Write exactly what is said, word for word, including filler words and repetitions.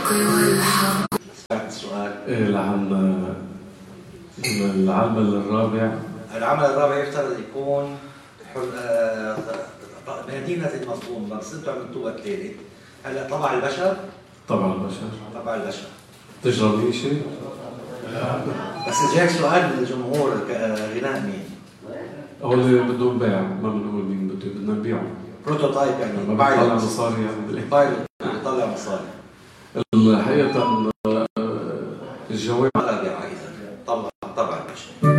السؤال العام العمل الرابع العمل الرابع يفترض يكون مدينة المظلوم، بس انتم عملتوها ثلاثة. هلا طبع البشر؟ طبع البشر طبع البشر تجربي شيء؟ بس جاك سؤال من الجمهور، غناء مين؟ هو اللي بده يبيع، ما بنقول مين بده، بدنا نبيعه. بروتوتايب يعني ما بيطلع مصاري يعني بايلوت بيطلع مصاري. الحقيقة الجواب راجع إذا طبع طبع البشر.